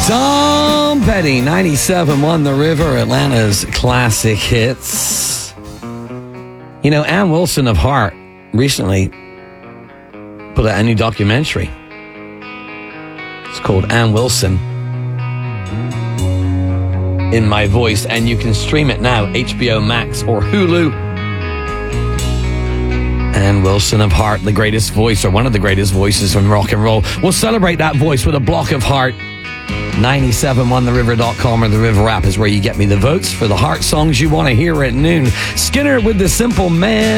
Tom Petty, 97.1 The River, Atlanta's classic hits. You know, Ann Wilson of Heart recently put out a new documentary. It's called Ann Wilson in My Voice, and you can stream it now, HBO Max or Hulu. Ann Wilson of Heart, the greatest voice, or one of the greatest voices from rock and roll. We'll celebrate that voice with a block of heart. 971theriver.com or the River app is where you get me the votes for the heart songs you want to hear at noon. Skinner with The Simple Man.